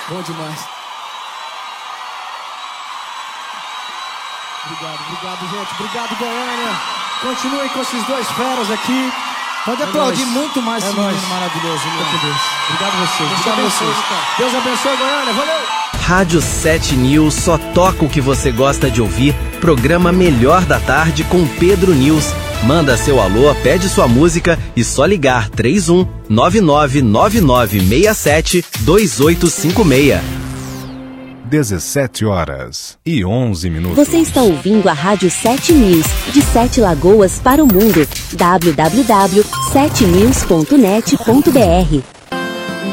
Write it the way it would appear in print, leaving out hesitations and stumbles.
Bom demais. Obrigado, gente. Obrigado, Goiânia. Continuem com esses dois feras aqui. Pode aplaudir muito mais esse menino maravilhoso. Obrigado a vocês. Deus abençoe, Goiânia. Valeu! Rádio 7 News só toca o que você gosta de ouvir. Programa Melhor da Tarde com Pedro News. Manda seu alô, pede sua música e só ligar 31 999967 2856. 17h11. Você está ouvindo a Rádio 7 News, de 7 Lagoas para o mundo. www.7news.net.br